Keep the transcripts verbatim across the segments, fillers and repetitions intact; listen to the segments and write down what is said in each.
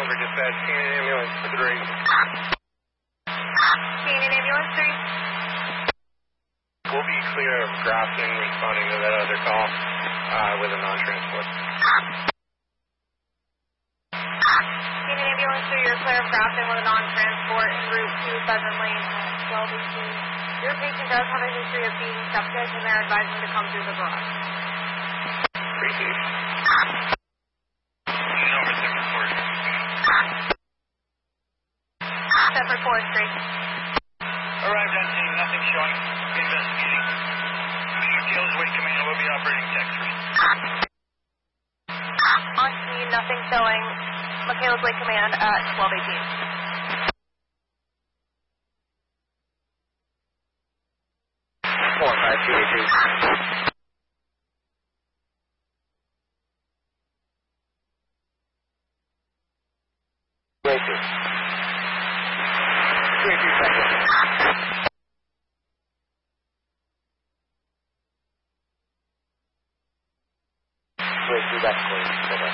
Hanover dispatch, Canyon Ambulance three. Canyon Ambulance three. We'll be clear of Grafton responding to that other call uh, with a non-transport. Canyon Ambulance three, you're clear of Grafton with a non-transport en route to Pheasant Lane at twelve eighteen. Your patient does have a history of being septic and they're advising to come through the garage. Appreciate it. Hanover separate four. Separate four three. Arrived on scene, nothing showing. Investigating. Details, Wake Command will be operating tech three. On scene, nothing showing. Michaela's Wake Command at twelve eighteen. four five two eight two. Wait two. Three two seconds. Wait two back please. Over.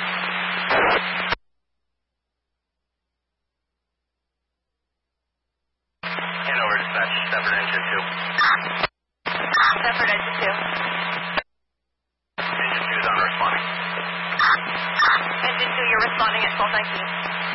Hanover dispatch, separate engine two. Separate engine two. Engine two is on responding. Engine two, you're responding at twelve nineteen.